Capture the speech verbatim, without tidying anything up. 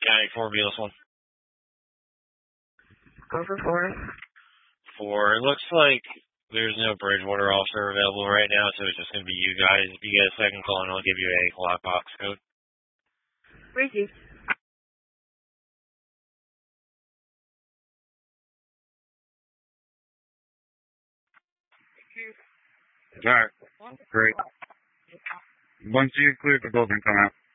County, four B S one. Go for four. Four. It looks like there's no Bridgewater officer available right now, so it's just going to be you guys. If you get a second call, and I'll give you a lockbox code. Received. Alright. Great. Once you clear the building, come out.